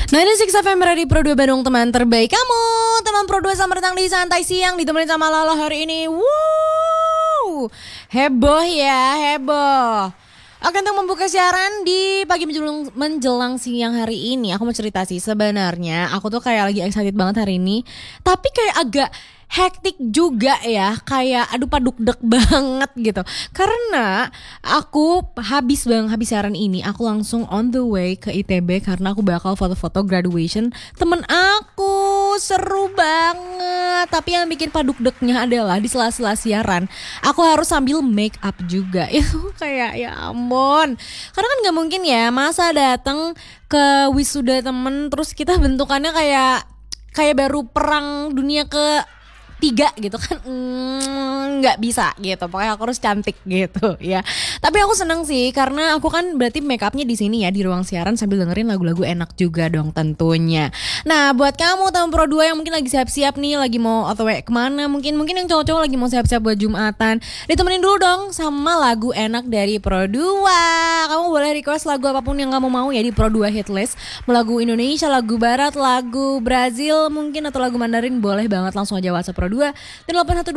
96 FM Radio Pro 2 Bandung, teman terbaik kamu. Teman Pro 2, selamat datang di Santai Siang, ditemenin sama Lala hari ini. Wow, heboh ya, heboh. Oke, untuk membuka siaran di pagi menjelang siang hari ini, aku mau cerita sih, sebenarnya aku tuh kayak lagi excited banget hari ini, tapi kayak agak hektik juga ya, kayak aduh paduk-dek banget gitu. Karena aku habis siaran ini, aku langsung on the way ke ITB karena aku bakal foto-foto graduation temen aku. Seru banget. Tapi yang bikin paduk-deknya adalah di sela-sela siaran aku harus sambil make up juga. Itu kayak ya ampun. Karena kan gak mungkin ya masa datang ke wisuda temen terus kita bentukannya kayak baru perang dunia ke-3 gitu kan, nggak bisa gitu. Pokoknya aku harus cantik gitu ya. Tapi aku seneng sih karena aku kan berarti make upnya di sini ya, di ruang siaran sambil dengerin lagu-lagu enak juga dong tentunya. Nah buat kamu teman Pro 2 yang mungkin lagi siap-siap nih, lagi mau otw kemana, mungkin yang cowok-cowok lagi mau siap-siap buat Jumatan, ditemenin dulu dong sama lagu enak dari Pro 2. Kamu boleh request lagu apapun yang kamu mau ya di Pro 2 Hitlist. Mau lagu Indonesia, lagu Barat, lagu Brazil mungkin, atau lagu Mandarin, boleh banget langsung aja WhatsApp Pro 2 dan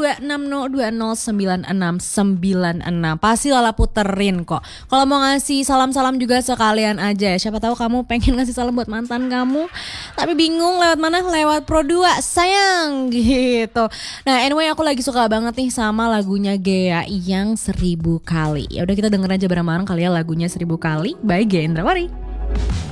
81260209696. Pasti Lala puterin kok. Kalau mau ngasih salam-salam juga sekalian aja. Siapa tahu kamu pengen ngasih salam buat mantan kamu tapi bingung lewat mana, lewat Pro 2 sayang gitu. Nah anyway, aku lagi suka banget nih sama lagunya Gea yang 1000 kali. Ya udah kita denger aja bareng-bareng kali ya lagunya 1000 kali by Gea Indrawari.